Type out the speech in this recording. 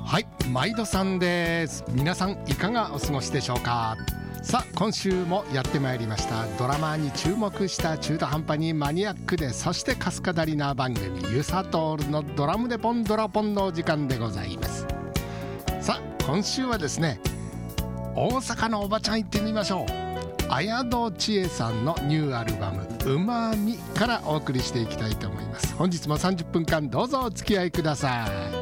はい、毎度さんです。皆さんいかがお過ごしでしょうか。さあ今週もやってまいりました。ドラマに注目した中途半端にマニアックで、そしてかすかだりな番組、ゆさとーるのドラムでポンドラポンのお時間でございます。さあ今週はですね、大阪のおばちゃん行ってみましょう。綾戸千恵さんのニューアルバムうまみからお送りしていきたいと思います。本日も30分間どうぞお付き合いください。